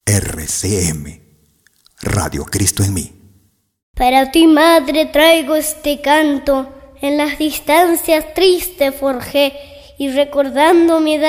RCM, Radio Cristo en mí. Para ti, madre, traigo este canto, en las distancias triste forjé, y recordando mi edad